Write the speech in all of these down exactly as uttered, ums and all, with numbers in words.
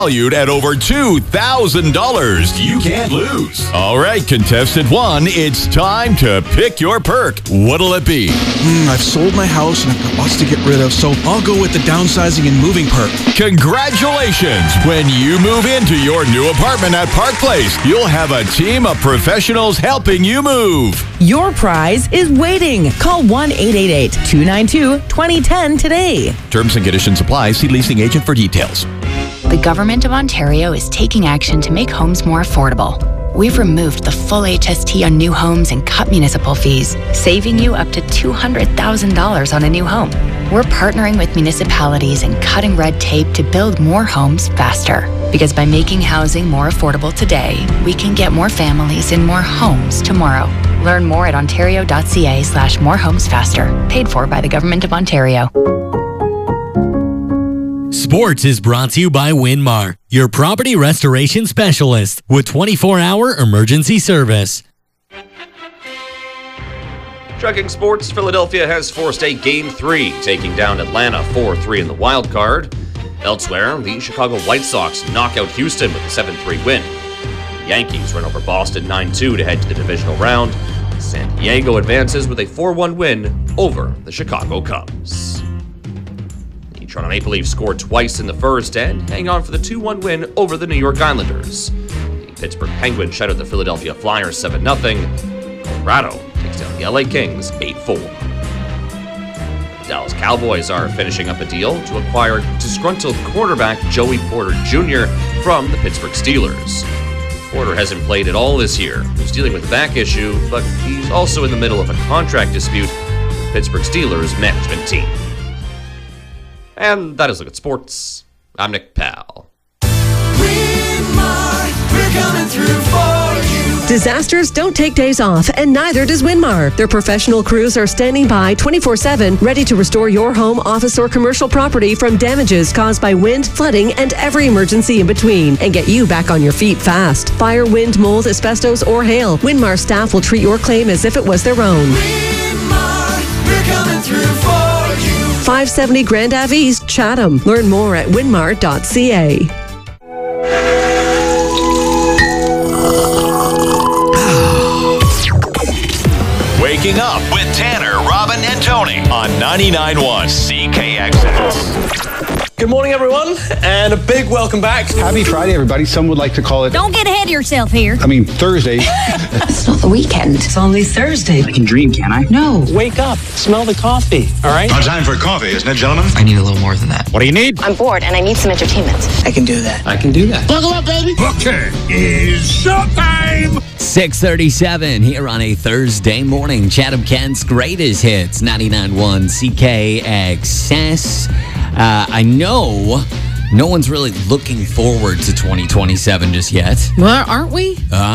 valued at over two thousand dollars. You can't lose. All right, contestant one, it's time to pick your perk. What'll it be? Mm, I've sold my house and I've got lots to get rid of, so I'll go with the downsizing and moving perk. Congratulations! When you move into your new apartment at Park Place, you'll have a team of professionals helping you move. Your prize is waiting. Call one eight eight eight, two nine two, two zero one zero today. Terms and conditions apply. See leasing agent for details. The Government of Ontario is taking action to make homes more affordable. We've removed the full H S T on new homes and cut municipal fees, saving you up to two hundred thousand dollars on a new home. We're partnering with municipalities and cutting red tape to build more homes faster. Because by making housing more affordable today, we can get more families in more homes tomorrow. Learn more at ontario.ca slash more homes faster. Paid for by the Government of Ontario. Sports is brought to you by Winmar, your property restoration specialist with twenty-four hour emergency service. Tracking sports, Philadelphia has forced a Game three, taking down Atlanta four three in the wild card. Elsewhere, the Chicago White Sox knock out Houston with a seven three win. The Yankees run over Boston nine two to head to the divisional round. San Diego advances with a four one win over the Chicago Cubs. The Toronto Maple Leafs scored twice in the first and hang on for the two one win over the New York Islanders. The Pittsburgh Penguins shut out the Philadelphia Flyers seven nothing. Colorado takes down the L A Kings eight four. The Dallas Cowboys are finishing up a deal to acquire disgruntled quarterback Joey Porter Junior from the Pittsburgh Steelers. Porter hasn't played at all this year. He's dealing with a back issue, but he's also in the middle of a contract dispute with the Pittsburgh Steelers management team. And that is Look at Sports. I'm Nick Powell. Winmar, we're coming through for you. Disasters don't take days off, and neither does Winmar. Their professional crews are standing by twenty-four seven, ready to restore your home, office, or commercial property from damages caused by wind, flooding, and every emergency in between, and get you back on your feet fast. Fire, wind, mold, asbestos, or hail, Winmar staff will treat your claim as if it was their own. Winmar, we're coming through for you. five seventy Grand Ave East, Chatham. Learn more at winmar dot c a. Waking up with Tanner, Robin, and Tony on ninety-nine point one C K X S. Good morning, everyone, and a big welcome back. Happy Friday, everybody. Some would like to call it... Don't get ahead of yourself here. I mean, Thursday. It's not the weekend. It's only Thursday. I can dream, can I? No. Wake up. Smell the coffee, all right? No time for coffee, isn't it, gentlemen? I need a little more than that. What do you need? I'm bored, and I need some entertainment. I can do that. I can do that. Buckle up, baby. Okay, it's showtime. six thirty-seven here on a Thursday morning. Chatham Kent's greatest hits, ninety-nine point one C K X S. Uh, I know no one's really looking forward to twenty twenty-seven just yet. Well, aren't we?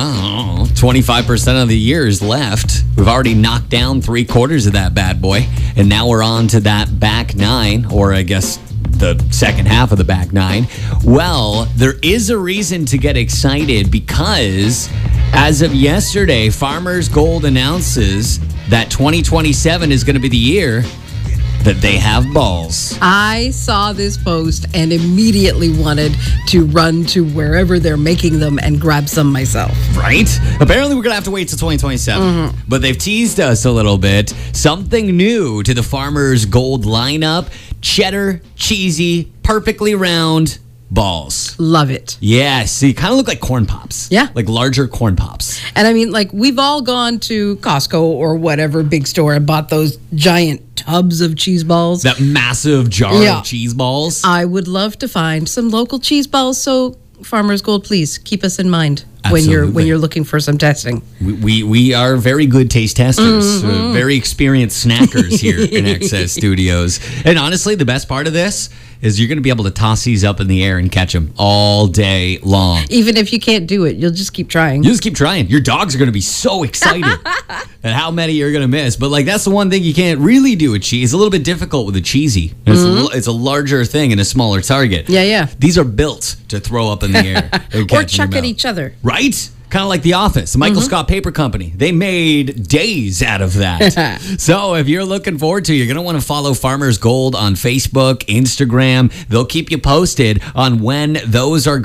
Oh, twenty-five percent of the year is left. We've already knocked down three quarters of that bad boy. And now we're on to that back nine, or I guess the second half of the back nine. Well, there is a reason to get excited because as of yesterday, Farmers Gold announces that twenty twenty-seven is going to be the year that they have balls. I saw this post and immediately wanted to run to wherever they're making them and grab some myself. Right? Apparently we're going to have to wait till twenty twenty-seven. Mm-hmm. But they've teased us a little bit. Something new to the Farmers Gold lineup. Cheddar, cheesy, perfectly round balls. Love it. Yes. They kind of look like corn pops. Yeah. Like larger corn pops. And I mean, like, we've all gone to Costco or whatever big store and bought those giant tubs of cheese balls. That massive jar yeah. of cheese balls. I would love to find some local cheese balls. So Farmers Gold, please keep us in mind. Absolutely. When you're when you're looking for some testing. We we, we are very good taste testers, mm-hmm. uh, very experienced snackers here in X S Studios. And honestly, the best part of this is you're going to be able to toss these up in the air and catch them all day long. Even if you can't do it, you'll just keep trying. You just keep trying. Your dogs are going to be so excited at how many you're going to miss. But like that's the one thing you can't really do with cheese. It's a little bit difficult with a cheesy. It's, mm-hmm. a, it's a larger thing and a smaller target. Yeah, yeah. These are built to throw up in the air. Or chuck at each other. Right? Kind of like The Office, the Michael mm-hmm. Scott Paper Company. They made days out of that. So if you're looking forward to, you're going to want to follow Farmers Gold on Facebook, Instagram. They'll keep you posted on when those are